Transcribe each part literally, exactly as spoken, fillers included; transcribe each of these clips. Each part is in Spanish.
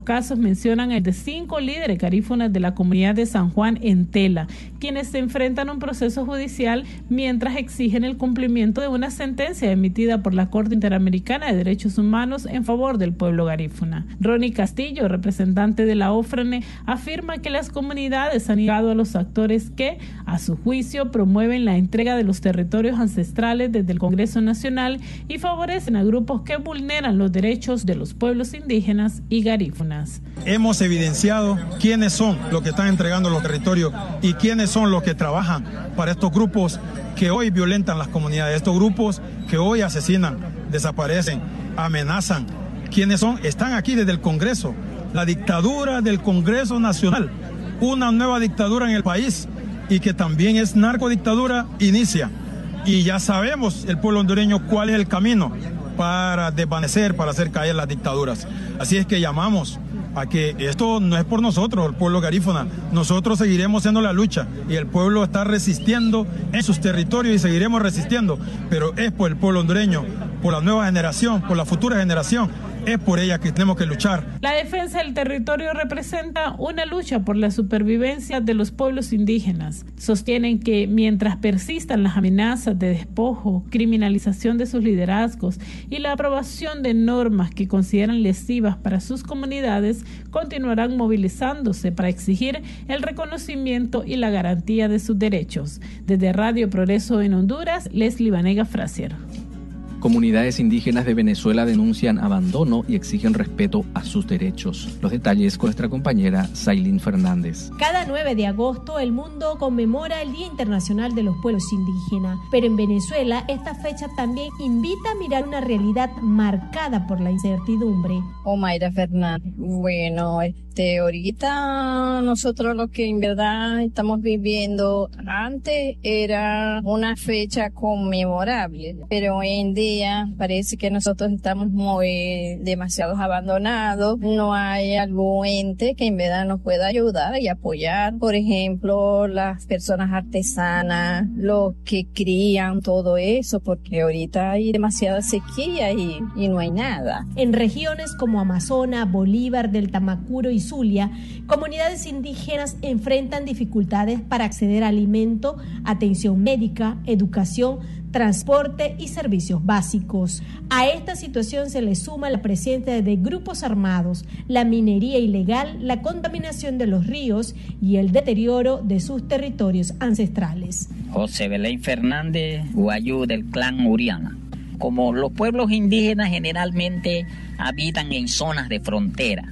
Casos mencionan el de cinco líderes garífunas de la comunidad de San Juan en Tela, quienes se enfrentan a un proceso judicial mientras exigen el cumplimiento de una sentencia emitida por la Corte Interamericana de Derechos Humanos en favor del pueblo garífuna. Ronnie Castillo, representante de la OFRANE, afirma que las comunidades han negado a los actores que, a su juicio, promueven la entrega de los territorios ancestrales desde el Congreso Nacional y favorecen a grupos que vulneran los derechos de los pueblos indígenas y garífunas. Hemos evidenciado quiénes son los que están entregando los territorios y quiénes son los que trabajan para estos grupos que hoy violentan las comunidades, estos grupos que hoy asesinan, desaparecen, amenazan. ¿Quiénes son? Están aquí desde el Congreso, la dictadura del Congreso Nacional, una nueva dictadura en el país y que también es narcodictadura, inicia. Y ya sabemos, el pueblo hondureño, cuál es el camino para desvanecer, para hacer caer las dictaduras. Así es que llamamos a que esto no es por nosotros, el pueblo garífuna. Nosotros seguiremos haciendo la lucha y el pueblo está resistiendo en sus territorios y seguiremos resistiendo, pero es por el pueblo hondureño, por la nueva generación, por la futura generación. Es por ella que tenemos que luchar. La defensa del territorio representa una lucha por la supervivencia de los pueblos indígenas. Sostienen que mientras persistan las amenazas de despojo, criminalización de sus liderazgos y la aprobación de normas que consideran lesivas para sus comunidades, continuarán movilizándose para exigir el reconocimiento y la garantía de sus derechos. Desde Radio Progreso en Honduras, Leslie Vanega Frazier. Comunidades indígenas de Venezuela denuncian abandono y exigen respeto a sus derechos. Los detalles con nuestra compañera Sailín Fernández. Cada nueve de agosto el mundo conmemora el Día Internacional de los Pueblos Indígenas, pero en Venezuela esta fecha también invita a mirar una realidad marcada por la incertidumbre. Omaira Fernández. Bueno, este, ahorita nosotros lo que en verdad estamos viviendo antes era una fecha conmemorable, pero hoy en día parece que nosotros estamos muy demasiado abandonados. No hay algún ente que en verdad nos pueda ayudar y apoyar. Por ejemplo, las personas artesanas, los que crían todo eso, porque ahorita hay demasiada sequía y, y no hay nada. En regiones como Amazonas, Bolívar, del Tamacuro y Zulia, comunidades indígenas enfrentan dificultades para acceder a alimento, atención médica, educación, transporte y servicios básicos. A esta situación se le suma la presencia de grupos armados, la minería ilegal, la contaminación de los ríos y el deterioro de sus territorios ancestrales. José Belén Fernández, Guayú del clan Uriana. Como los pueblos indígenas generalmente habitan en zonas de frontera,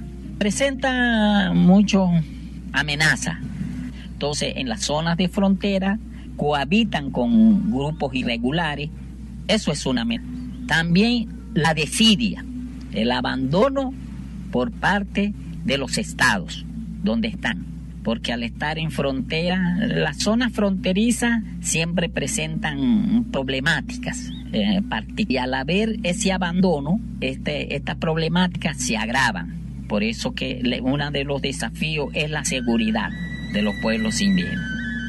presenta mucho amenaza. Entonces, en las zonas de frontera cohabitan con grupos irregulares, eso es una amenaza. También la desidia, el abandono por parte de los estados donde están, porque al estar en frontera, las zonas fronterizas siempre presentan problemáticas, eh, y al haber ese abandono, este, estas problemáticas se agravan. Por eso que uno de los desafíos es la seguridad de los pueblos indígenas.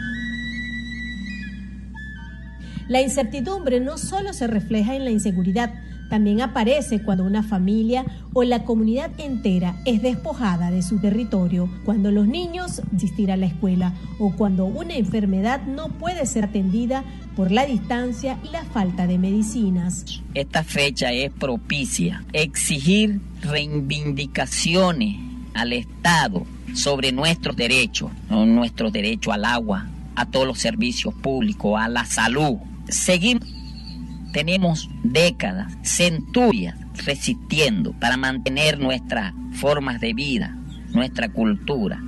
La incertidumbre no solo se refleja en la inseguridad, también aparece cuando una familia o la comunidad entera es despojada de su territorio, cuando los niños asistir a la escuela o cuando una enfermedad no puede ser atendida por la distancia y la falta de medicinas. Esta fecha es propicia exigir reivindicaciones al Estado sobre nuestros derechos, nuestro derecho al agua, a todos los servicios públicos, a la salud. Seguimos, tenemos décadas, centurias resistiendo para mantener nuestras formas de vida, nuestra cultura.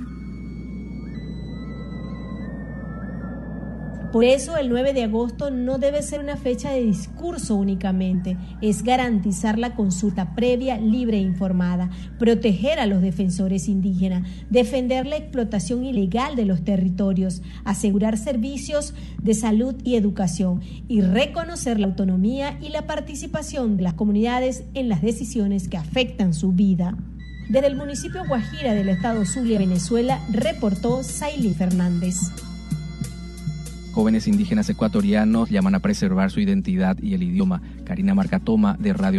Por eso el nueve de agosto no debe ser una fecha de discurso únicamente, es garantizar la consulta previa, libre e informada, proteger a los defensores indígenas, defender la explotación ilegal de los territorios, asegurar servicios de salud y educación y reconocer la autonomía y la participación de las comunidades en las decisiones que afectan su vida. Desde el municipio Guajira del estado Zulia, Venezuela, reportó Sailín Fernández. Jóvenes indígenas ecuatorianos llaman a preservar su identidad y el idioma. Karina Marcatoma, de Radio